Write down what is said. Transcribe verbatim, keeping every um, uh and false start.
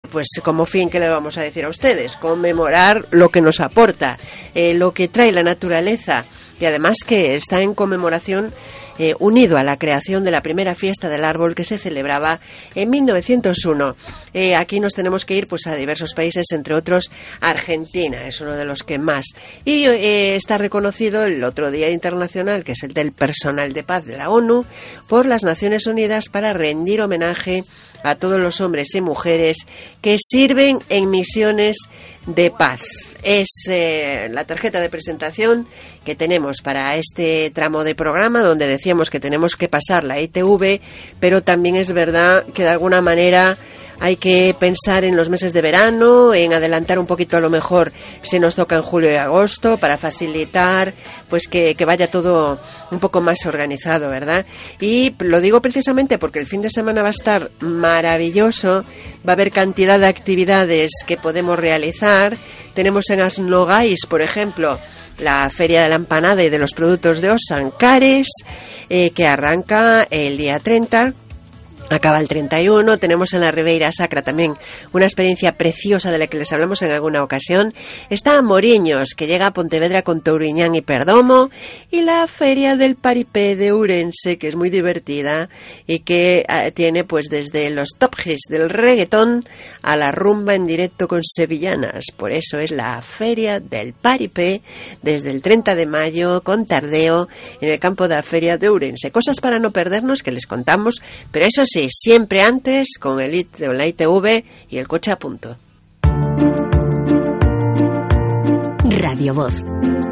pues como fin, ¿qué le vamos a decir a ustedes? Conmemorar lo que nos aporta, eh, lo que trae la naturaleza, y además que está en conmemoración eh, unido a la creación de la primera fiesta del árbol que se celebraba en mil novecientos uno. Eh, aquí nos tenemos que ir pues a diversos países, entre otros Argentina, es uno de los que más. Y eh, está reconocido el otro Día Internacional, que es el del Personal de Paz de la ONU, por las Naciones Unidas para rendir homenaje a todos los hombres y mujeres que sirven en misiones de paz. Es eh, la tarjeta de presentación que tenemos para este tramo de programa, donde decíamos que tenemos que pasar la I T V, pero también es verdad que de alguna manera hay que pensar en los meses de verano, en adelantar un poquito a lo mejor si nos toca en julio y agosto, para facilitar pues que, que vaya todo un poco más organizado, ¿verdad? Y lo digo precisamente porque el fin de semana va a estar maravilloso, va a haber cantidad de actividades que podemos realizar. Tenemos en Asnogais, por ejemplo, la Feria de la Empanada y de los Productos de Osancares, eh, que arranca el día treinta. Acaba el treinta y uno. Tenemos en la Ribeira Sacra también una experiencia preciosa de la que les hablamos en alguna ocasión. Está Moriños, que llega a Pontevedra con Touriñán y Perdomo, y la Feria del Paripé de Ourense, que es muy divertida y que eh, tiene pues desde los top hits del reggaetón a la rumba en directo con sevillanas. Por eso es la Feria del Paripé desde el treinta de mayo con tardeo en el campo de la Feria de Ourense. Cosas para no perdernos que les contamos, pero eso sí, siempre antes con el I T, la I T V y el coche a punto. Radio Voz.